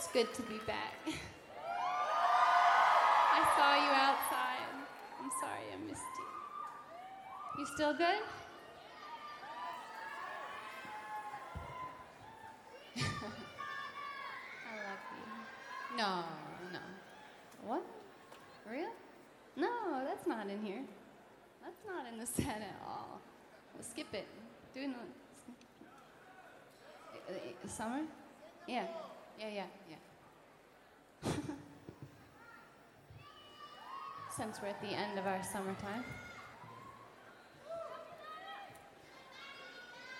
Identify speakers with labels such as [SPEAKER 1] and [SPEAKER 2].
[SPEAKER 1] It's good to be back. I saw you outside. I'm sorry I missed you. You still good? I love you. No. What? Real? No, that's not in here. That's not in the set at all. We'll skip it. Doing the summer? Yeah. Since we're at the end of our summertime.